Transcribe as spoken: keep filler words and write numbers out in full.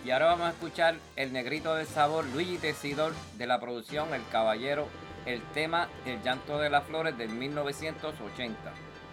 Y ahora vamos a escuchar el negrito del sabor, Luigi Tesidor, de la producción El Caballero, el tema El llanto de las flores del mil novecientos ochenta.